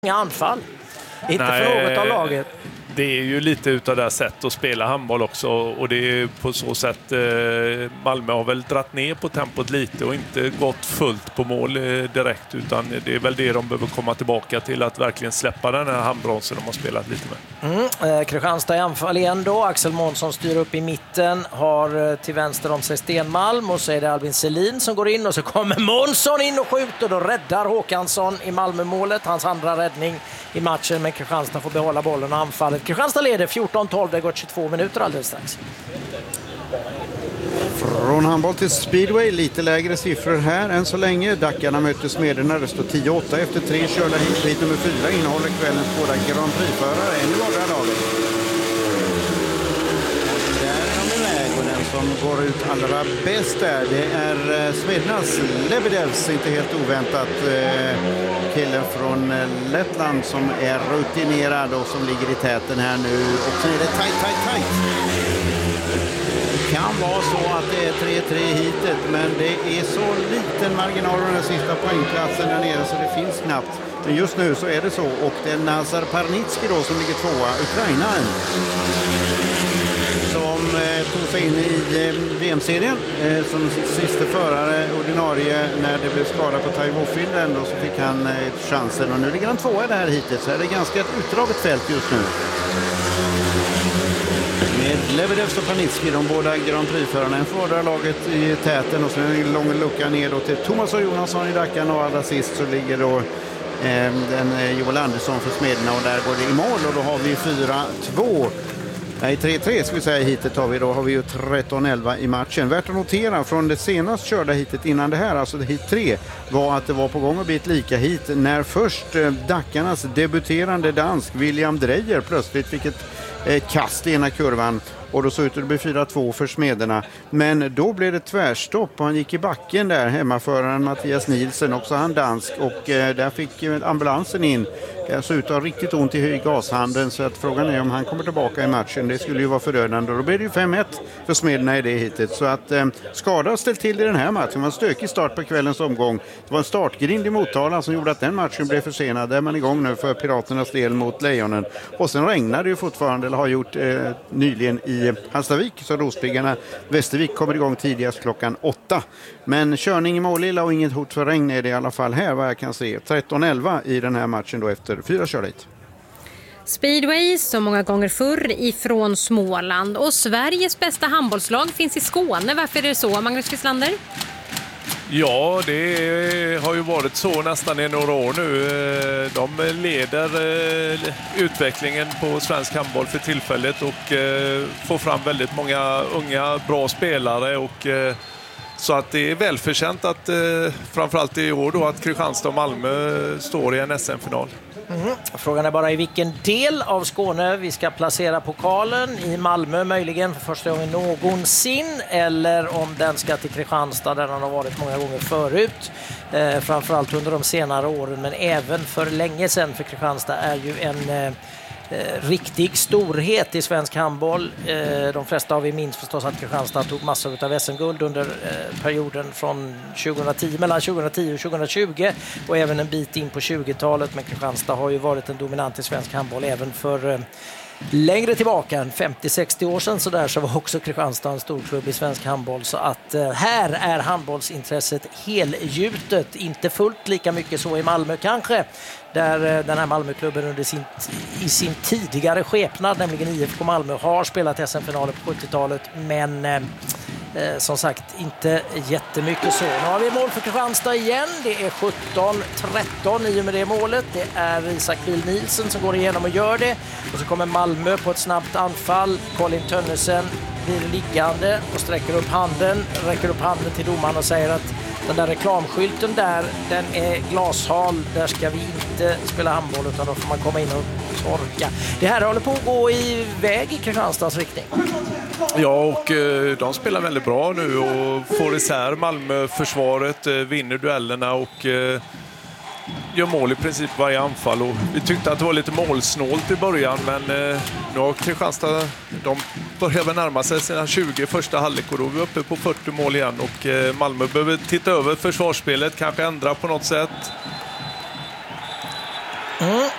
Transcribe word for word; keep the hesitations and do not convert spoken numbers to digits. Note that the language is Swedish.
inga anfall. Inte Nej, för något av laget. Det är ju lite utav det här sättet att spela handboll också, och det är på så sätt eh, Malmö har väl dratt ner på tempot lite och inte gått fullt på mål eh, direkt, utan det är väl det de behöver komma tillbaka till, att verkligen släppa den här handbromsen de har spelat lite med. Mm, eh, Kristianstad i anfall igen då. Axel Månsson styr upp i mitten, har eh, till vänster om sig Stenmalm, och så är det Albin Selin som går in, och så kommer Månsson in och skjuter, och då räddar Håkansson i Malmö-målet, hans andra räddning i matchen, men Kristianstad får behålla bollen och anfallet. Kristianstad leder fjorton tolv, det har gått tjugotvå minuter alldeles strax. Från handboll till speedway, lite lägre siffror här än så länge. Dackarna möter Smederna, det står tio åtta efter tre körda hit. Hit nummer fyra innehåller kvällens båda Grand Prix-förare, en i vardera laget. Där är de iväg, och den som går ut allra bäst där, det är Smedernas Lebedevs, inte helt oväntat. Killen från Lettland som är rutinerad och som ligger i täten här nu. Och så är det tajt, tajt, tajt. Det kan vara så att det är tre tre hitet, men det är så liten marginal av den sista poängplatsen där nere så det finns knappt. Men just nu så är det så, och det är Nazar Parnitski då som ligger tvåa, ukrainaren, som eh, tog sig in i eh, V M-serien eh, som sista förare ordinarie när det blev skada på Taiwofinden, och så fick han eh, chansen, och nu ligger han tvåa i det här hitet, så är det ganska ett utdraget fält just nu. Med Lebedevs och Panitski, de båda Grand Prix-förarna, en fördrar laget i täten, och så en lång lucka ner då till Thomas och Jonasson i Dackan, och allra sist så ligger då eh, den eh, Joel Andersson för Smederna, och där går det i mål, och då har vi fyra två. Nej, tre tre ska vi säga hitet har vi då, har vi ju tretton elva i matchen. Värt att notera från det senast körda hitet innan det här, alltså det hit tre, var att det var på gång att bli ett lika hit när först eh, Dackarnas debuterande dansk William Dreyer plötsligt fick ett eh, kast i ena kurvan, och då såg ut att det blev fyra två för Smederna. Men då blev det tvärstopp och han gick i backen där, hemmaföraren Mattias Nielsen, också han dansk, och eh, där fick eh, ambulansen in. Det såg ut att ha riktigt ont i gashanden, så att frågan är om han kommer tillbaka i matchen. Det skulle ju vara förödande, och då blir det ju fem ett för Smederna i det hitet. Så att eh, skada ställt till i den här matchen. Det var en stökig start på kvällens omgång. Det var en startgrind i Motala som gjorde att den matchen blev försenad. Där är man igång nu för Piraternas del mot Lejonen. Och sen regnade det ju fortfarande, eller har gjort eh, nyligen i Hallstavik, så Rospiggarna Västervik kommer igång tidigast klockan åtta. Men körning i Målilla och inget hot för regn är det i alla fall här, vad jag kan se. tretton elva i den här matchen då efter fyra kör dit. Speedway så många gånger förr ifrån Småland, och Sveriges bästa handbollslag finns i Skåne. Varför är det så, Magnus Wislander? Ja, det har ju varit så nästan i några år nu. De leder utvecklingen på svensk handboll för tillfället och får fram väldigt många unga bra spelare, och så att det är välförtjänt att framförallt i år då att Kristianstad och Malmö står i en S M-final. Mm. Frågan är bara i vilken del av Skåne vi ska placera pokalen. I Malmö möjligen för första gången någonsin, eller om den ska till Kristianstad där den har varit många gånger förut. Eh, framförallt under de senare åren, men även för länge sedan, för Kristianstad är ju en eh, Eh, riktig storhet i svensk handboll. Eh, de flesta av er minns förstås att Kristianstad tog massor av S M-guld under eh, perioden från tjugohundratio, mellan tjugohundratio och tjugohundratjugo, och även en bit in på tjugotalet. Men Kristianstad har ju varit en dominant i svensk handboll även för eh, längre tillbaka än femtio sextio år sedan, så där så var också Kristianstad en stor klubb i svensk handboll. Så att eh, här är handbollsintresset helgjutet, inte fullt lika mycket så i Malmö kanske, där eh, den här Malmöklubben under sin, i sin tidigare skepnad, nämligen I F K Malmö, har spelat S M-finaler på sjuttiotalet, men eh, Eh, som sagt inte jättemycket så. Nu har vi mål för Kristianstad igen. Det är sjutton tretton i och med det målet. Det är Isak Bill Nielsen som går igenom och gör det. Och så kommer Malmö på ett snabbt anfall. Colin Tönnesen blir liggande och sträcker upp handen. Räcker upp handen till domaren och säger att den där reklamskylten där, den är glashal. Där ska vi inte spela handboll, utan då får man komma in och torka. Det här håller på att gå iväg i Kristianstads riktning. Ja, och eh, de spelar väldigt bra nu och får isär Malmö-försvaret, eh, vinner duellerna och eh, gör mål i princip varje anfall. Och vi tyckte att det var lite målsnålt i början, men eh, nu har Kristianstad, de börjar väl närma sig sina tjugo första halvlek, och då är vi uppe på fyrtio mål igen, och eh, Malmö behöver titta över försvarsspelet, kanske ändra på något sätt. Mm.